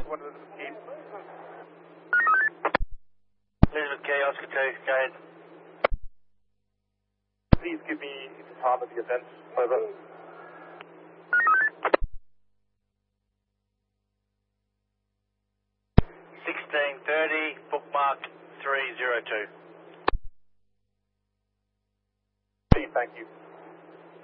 What is the key? Elizabeth Key, Oscar 2, go ahead. Please give me the time of the event. Over. 16:30, bookmark 302. Thank you.